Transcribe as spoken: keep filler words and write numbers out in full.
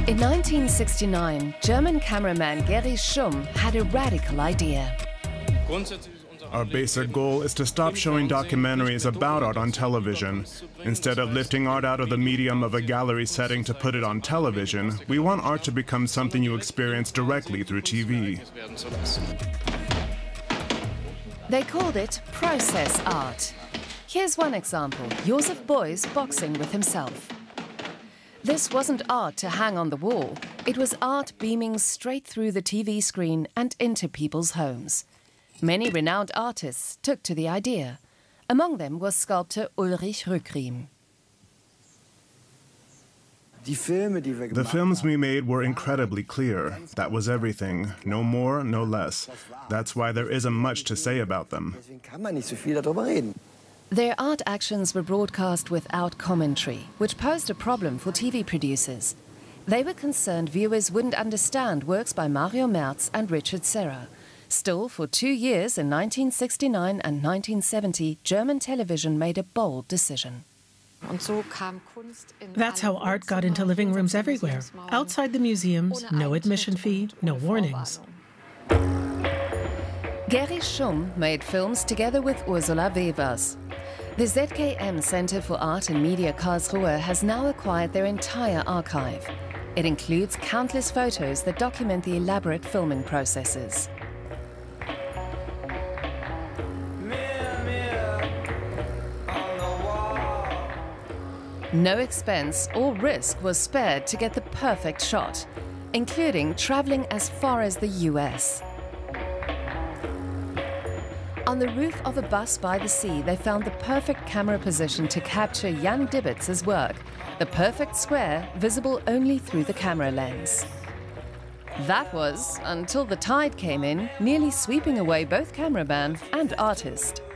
In nineteen sixty-nine, German cameraman Gerry Schumm had a radical idea. Our basic goal is to stop showing documentaries about art on television. Instead of lifting art out of the medium of a gallery setting to put it on television, we want art to become something you experience directly through T V. They called it process art. Here's one example, Josef Beuys boxing with himself. This wasn't art to hang on the wall. It was art beaming straight through the T V screen and into people's homes. Many renowned artists took to the idea. Among them was sculptor Ulrich Rückriem. The films we made were incredibly clear. That was everything. No more, no less. That's why there isn't much to say about them. Their art actions were broadcast without commentary, which posed a problem for T V producers. They were concerned viewers wouldn't understand works by Mario Merz and Richard Serra. Still, for two years in nineteen sixty-nine and nineteen seventy, German television made a bold decision. That's how art got into living rooms everywhere. Outside the museums, no admission fee, no warnings. Gerry Schumm made films together with Ursula Wevers. The Z K M Center for Art and Media Karlsruhe has now acquired their entire archive. It includes countless photos that document the elaborate filming processes. No expense or risk was spared to get the perfect shot, including traveling as far as the U S. On the roof of a bus by the sea, they found the perfect camera position to capture Jan Dibitz's work, the perfect square visible only through the camera lens. That was until the tide came in, nearly sweeping away both cameraman and artist.